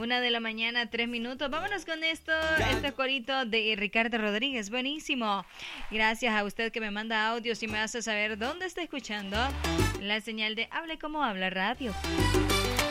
1:03 a.m. Vámonos con esto, este corito de Ricardo Rodríguez, buenísimo. Gracias a usted que me manda audios y me hace saber dónde está escuchando la señal de Hable Como Habla Radio.